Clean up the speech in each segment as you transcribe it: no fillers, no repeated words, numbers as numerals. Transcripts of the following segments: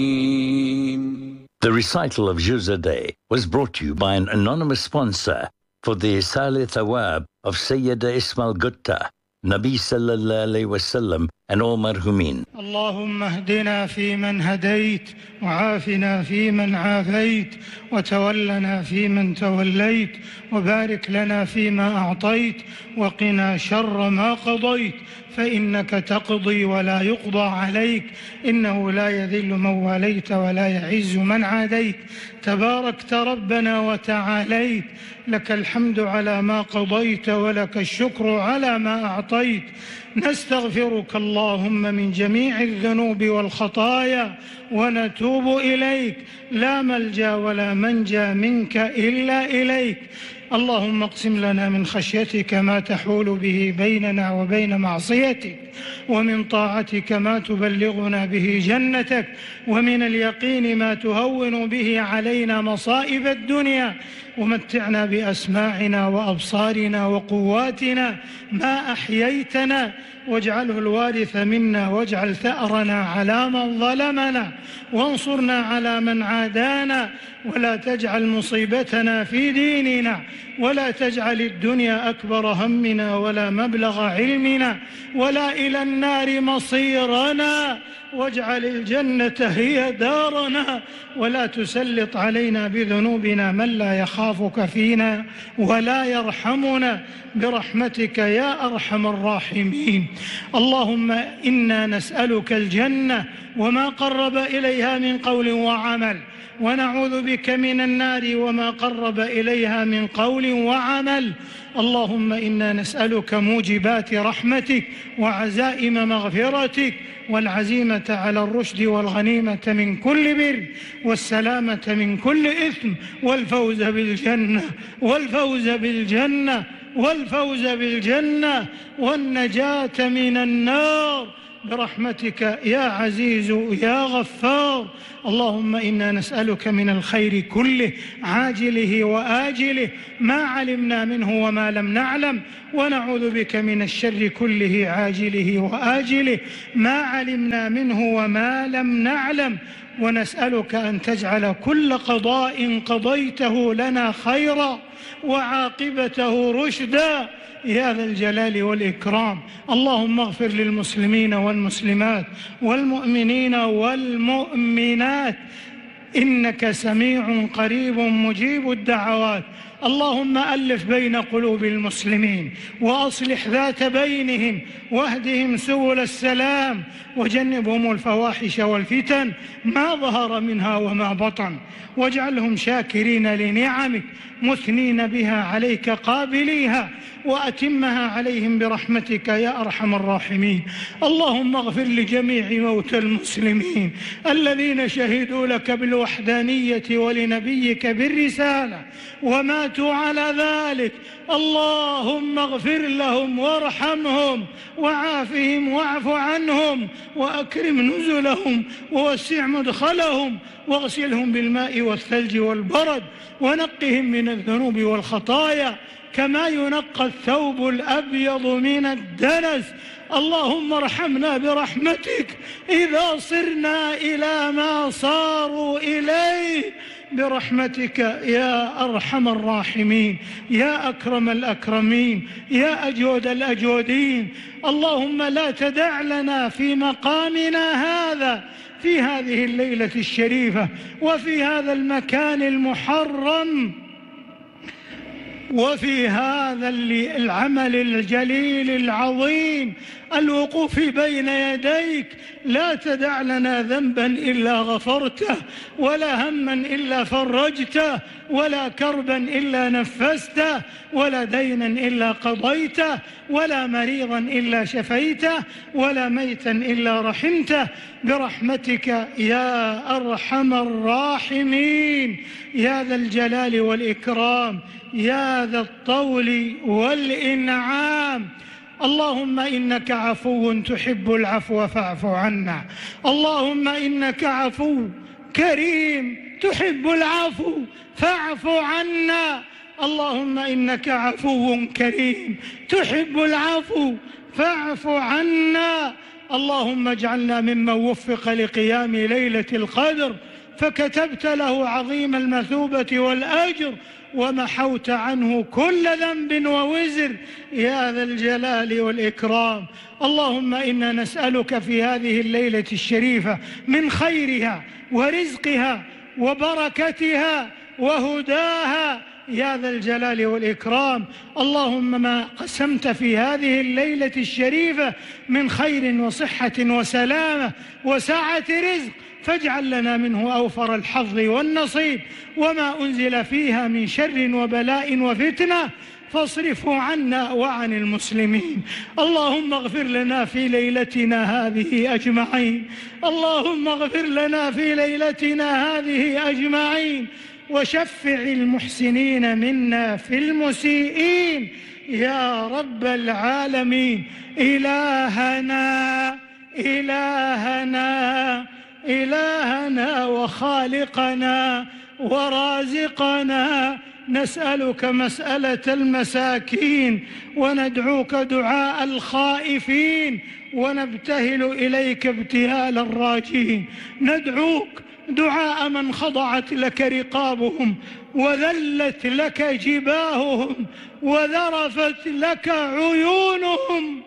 The recital of Juz a Day was brought to you by an anonymous sponsor for the Isal Thawab of Sayyida Ismail Gutta, Nabi Sallallahu Alaihi Wasallam, and all marhumin. اللهم اهدنا فيمن هديت وعافنا فيمن عافيت وتولنا فيمن توليت وبارك لنا فيما أعطيت وقنا شر ما قضيت فإنك تقضي ولا يقضى عليك إنه لا يذل من واليت ولا يعز من عاديت تباركت ربنا وتعاليت لك الحمد على ما قضيت ولك الشكر على ما أعطيت نستغفرك اللهم من جميع الذنوب والخطايا ونتوب إليك لا ملجأ ولا منجا منك إلا إليك اللهم اقسم لنا من خشيتك ما تحول به بيننا وبين معصيتك ومن طاعتك ما تبلغنا به جنتك ومن اليقين ما تهون به علينا مصائب الدنيا ومتعنا بأسماعنا وأبصارنا وقواتنا ما أحييتنا واجعله الوارث منا واجعل ثأرنا على من ظلمنا وانصرنا على من عادانا ولا تجعل مصيبتنا في ديننا ولا تجعل الدنيا أكبر همنا ولا مبلغ علمنا ولا إلى النار مصيرنا واجعل الجنة هي دارنا ولا تسلط علينا بذنوبنا من لا يخافك فينا ولا يرحمنا برحمتك يا أرحم الراحمين اللهم إنا نسألك الجنة وما قرب إليها من قول وعمل ونعوذ بك من النار وما قرب إليها من قول وعمل اللهم إنا نسألك موجبات رحمتك وعزائم مغفرتك والعزيمة على الرشد والغنيمة من كل بر والسلامة من كل إثم والفوز بالجنة والنجاة من النار برحمتك يا عزيز يا غفار اللهم إنا نسألك من الخير كله عاجله وآجله ما علمنا منه وما لم نعلم ونعوذ بك من الشر كله عاجله وآجله ما علمنا منه وما لم نعلم ونسألك أن تجعل كل قضاء قضيته لنا خيرا وعاقبته رشدا يا ذا الجلال والإكرام اللهم اغفر للمسلمين والمسلمات والمؤمنين والمؤمنات إنك سميع قريب مجيب الدعوات اللهم ألف بين قلوب المسلمين وأصلح ذات بينهم واهدهم سبل السلام وجنبهم الفواحش والفتن ما ظهر منها وما بطن واجعلهم شاكرين لنعمك مثنين بها عليك قابليها وأتمها عليهم برحمتك يا أرحم الراحمين اللهم اغفر لجميع موتى المسلمين الذين شهدوا لك بالوحدانية ولنبيك بالرسالة وماتوا على ذلك اللهم اغفر لهم وارحمهم وعافهم واعف عنهم وأكرم نزلهم ووسع مدخلهم واغسلهم بالماء والثلج والبرد ونقهم من الذنوب والخطايا كما ينقى الثوب الأبيض من الدنس اللهم ارحمنا برحمتك إذا صرنا إلى ما صاروا إليه برحمتك يا أرحم الراحمين يا أكرم الأكرمين يا أجود الأجودين اللهم لا تدع لنا في مقامنا هذا في هذه الليلة الشريفة وفي هذا المكان المحرم وفي هذا العمل الجليل العظيم الوقوف بين يديك لا تدع لنا ذنبا إلا غفرته ولا هما إلا فرجته ولا كربا إلا نفسته ولا دينا إلا قضيته ولا مريضا إلا شفيته ولا ميتا إلا رحمته برحمتك يا أرحم الراحمين يا ذا الجلال والإكرام يا ذا الطول والإنعام اللهم إنك عفو تحب العفو فاعف عنا اللهم إنك عفو كريم تحب العفو فاعف عنا اللهم إنك عفو كريم تحب العفو فاعف عنا اللهم اجعلنا ممن وفق لقيام ليلة القدر فكتبت له عظيم المثوبة والأجر ومحوت عنه كل ذنب ووزر يا ذا الجلال والإكرام. اللهم إنا نسألك في هذه الليلة الشريفة من خيرها ورزقها وبركتها وهداها يا ذا الجلال والإكرام. اللهم ما قسمت في هذه الليلة الشريفة من خير وصحة وسلامة وسعة رزق فاجعل لنا منه أوفر الحظ والنصيب، وما أنزل فيها من شر وبلاء وفتنة فاصرفه عنا وعن المسلمين. اللهم اغفر لنا في ليلتنا هذه أجمعين، اللهم اغفر لنا في ليلتنا هذه أجمعين، وشفع المحسنين منا في المسيئين يا رب العالمين. إلهنا إلهنا إلهنا وخالقنا ورازقنا، نسألك مسألة المساكين وندعوك دعاء الخائفين ونبتهل إليك ابتهال الراجين. ندعوك دعاء من خضعت لك رقابهم وذلت لك جباههم وذرفت لك عيونهم،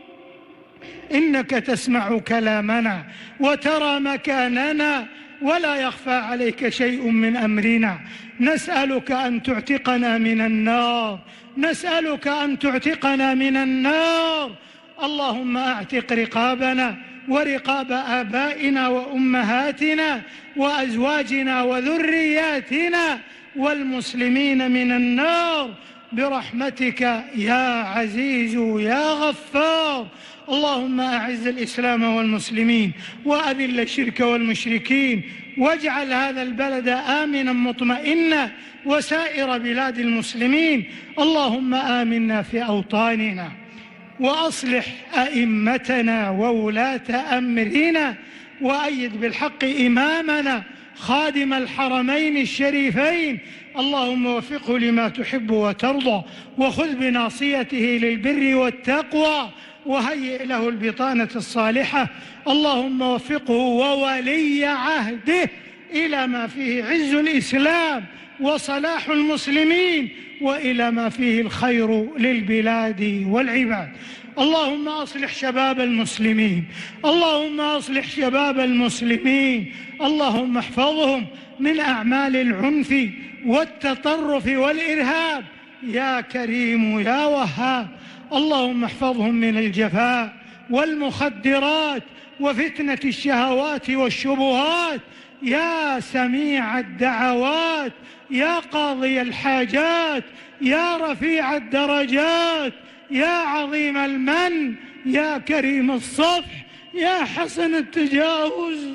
إنك تسمع كلامنا وترى مكاننا ولا يخفى عليك شيء من أمرنا. نسألك أن تعتقنا من النار، نسألك أن تعتقنا من النار. اللهم أعتق رقابنا ورقاب آبائنا وأمهاتنا وأزواجنا وذرياتنا والمسلمين من النار برحمتك يا عزيز يا غفار. اللهم أعز الإسلام والمسلمين وأذل الشرك والمشركين، واجعل هذا البلد آمنا مطمئنا وسائر بلاد المسلمين. اللهم آمنا في أوطاننا وأصلح أئمتنا وولاة أمرنا، وأيد بالحق إمامنا خادم الحرمين الشريفين. اللهم وفقه لما تحب وترضى، وخذ بناصيته للبر والتقوى، وهيئ له البطانة الصالحة. اللهم وفقه وولي عهده إلى ما فيه عز الإسلام وصلاح المسلمين، وإلى ما فيه الخير للبلاد والعباد. اللهم أصلح شباب المسلمين، اللهم أصلح شباب المسلمين، اللهم احفظهم من أعمال العنف والتطرف والإرهاب يا كريم يا وهاب. اللهم احفظهم من الجفاء والمخدرات وفتنة الشهوات والشبهات يا سميع الدعوات يا قاضي الحاجات يا رفيع الدرجات يا عظيم المن يا كريم الصفح يا حسن التجاوز،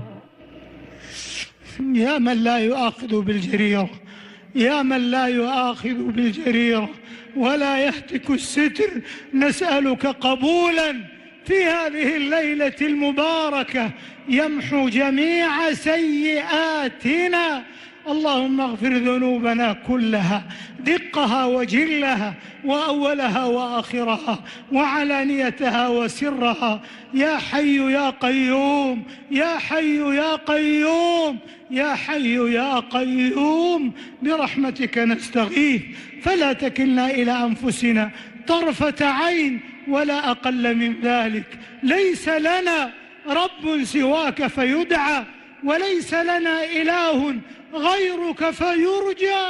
يا من لا يؤاخذ بالجريرة، يا من لا يؤاخذ بالجريرة ولا يهتك الستر. نسألك قبولا في هذه الليلة المباركة يمحو جميع سيئاتنا. اللهم اغفر ذنوبنا كلها دقها وجلها وأولها وآخرها وعلانيتها وسرها يا حي يا قيوم يا حي يا قيوم يا حي يا قيوم. برحمتك نستغيث فلا تكلنا إلى أنفسنا طرفة عين ولا أقل من ذلك. ليس لنا رب سواك فيدعى، وليس لنا إله غيرك فيرجى.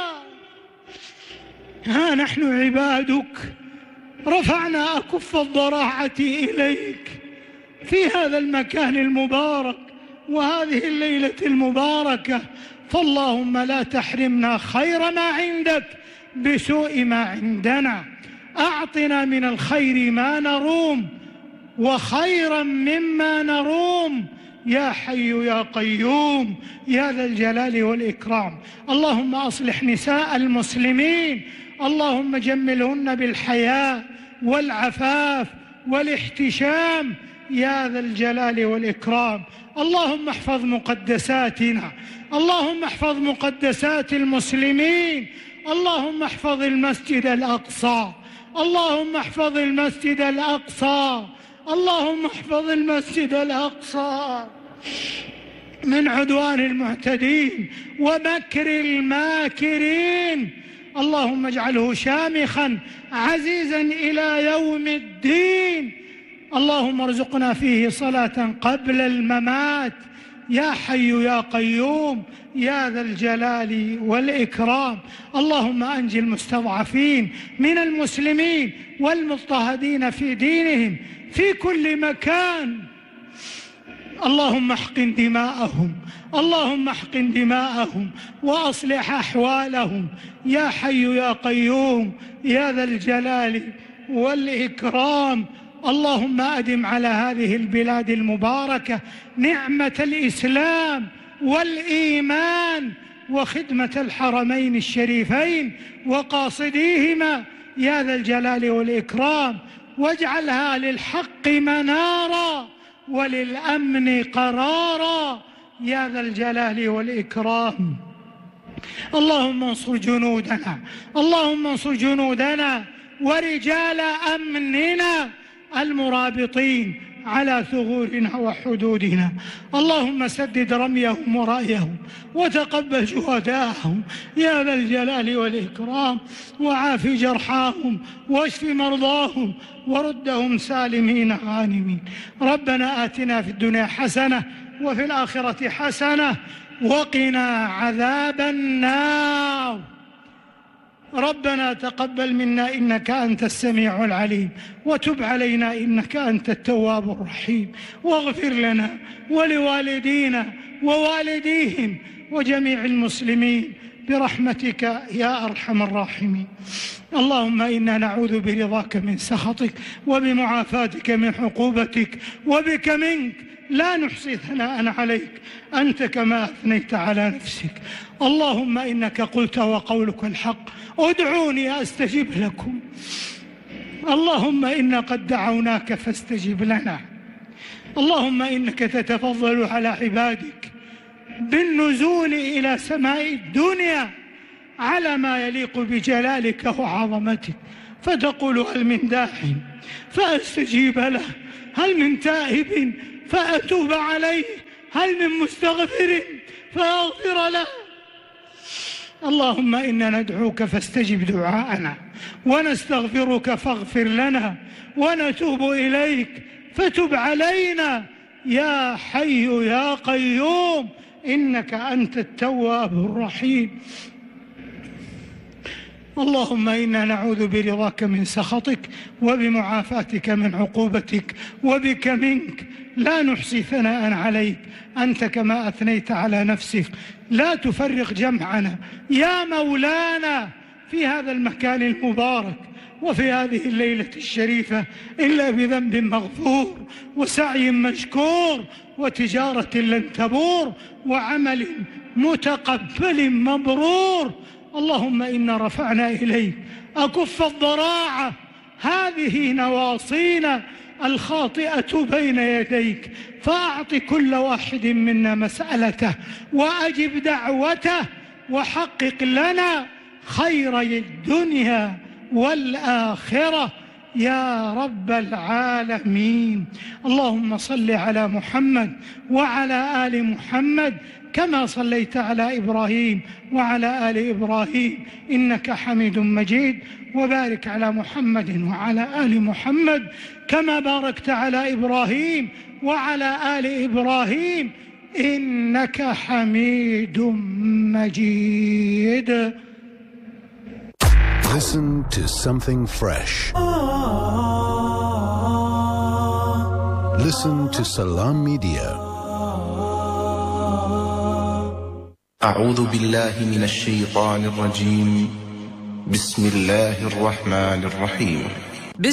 ها نحن عبادك رفعنا أكف الضراعة إليك في هذا المكان المبارك وهذه الليلة المباركة، فاللهم لا تحرمنا خير ما عندك بسوء ما عندنا. أعطنا من الخير ما نروم وخيرا مما نروم يا حي يا قيوم يا ذا الجلال والإكرام. اللهم أصلح نساء المسلمين، اللهم جملهن بالحياء والعفاف والاحتشام يا ذا الجلال والإكرام. اللهم احفظ مقدساتنا، اللهم احفظ مقدسات المسلمين، اللهم احفظ المسجد الأقصى، اللهم احفظ المسجد الأقصى، اللهم احفظ المسجد الأقصى من عدوان المعتدين ومكر الماكرين. اللهم اجعله شامخا عزيزا إلى يوم الدين. اللهم ارزقنا فيه صلاة قبل الممات يا حي يا قيوم يا ذا الجلال والإكرام. اللهم أنجِ المستضعفين من المسلمين والمضطهدين في دينهم في كل مكان. اللهم احقن دماءهم، اللهم احقن دماءهم وأصلح أحوالهم يا حي يا قيوم يا ذا الجلال والإكرام. اللهم أدم على هذه البلاد المباركة نعمة الإسلام والإيمان وخدمة الحرمين الشريفين وقاصديهما يا ذا الجلال والإكرام، واجعلها للحق منارا وللأمن قرارا يا ذا الجلال والإكرام. اللهم انصر جنودنا، اللهم انصر جنودنا ورجال أمننا المرابطين على ثغورنا وحدودنا. اللهم سدد رميهم ورأيهم وتقبل شهداءهم يا ذا الجلال والإكرام، وعاف جرحاهم واشف مرضاهم وردهم سالمين غانمين. ربنا آتنا في الدنيا حسنة وفي الآخرة حسنة وقنا عذاب النار. ربنا تقبل منا إنك أنت السميع العليم، وتب علينا إنك أنت التواب الرحيم، واغفر لنا ولوالدينا ووالديهم وجميع المسلمين برحمتك يا أرحم الراحمين. اللهم إنا نعوذ برضاك من سخطك وبمعافاتك من عقوبتك وبك منك، لا نحصي ثناء عليك أنت كما أثنيت على نفسك. اللهم إنك قلت وقولك الحق، ادعوني أستجب لكم. اللهم إنا قد دعوناك فاستجب لنا. اللهم إنك تتفضل على عبادك بالنزول إلى سماء الدنيا على ما يليق بجلالك وعظمتك، فتقول هل من داع فأستجيب له، هل من تائب فأتوب عليه، هل من مستغفر فأغفر له. اللهم إنا ندعوك فاستجب دعاءنا، ونستغفرك فاغفر لنا، ونتوب إليك فتب علينا يا حي يا قيوم إنك أنت التواب الرحيم. اللهم إنا نعوذ برضاك من سخطك وبمعافاتك من عقوبتك وبك منك، لا نحصي ثناء عليك أنت كما أثنيت على نفسك. لا تفرق جمعنا يا مولانا في هذا المكان المبارك وفي هذه الليلة الشريفة إلا بذنب مغفور وسعي مشكور وتجارة لن تبور وعمل متقبل مبرور. اللهم إنا رفعنا إليك أكف الضراعة، هذه نواصينا الخاطئة بين يديك، فأعط كل واحد منا مسألته وأجب دعوته، وحقق لنا خيري الدنيا والآخرة يا رب العالمين. اللهم صل على محمد وعلى آل محمد كما صليت على إبراهيم وعلى آل إبراهيم إنك حميد مجيد، وبارك على محمد وعلى آل محمد كما باركت على إبراهيم وعلى آل إبراهيم إنك حميد مجيد. Listen to something fresh. Listen to Salam Media. أعوذ بالله من الشيطان الرجيم. بسم الله الرحمن الرحيم.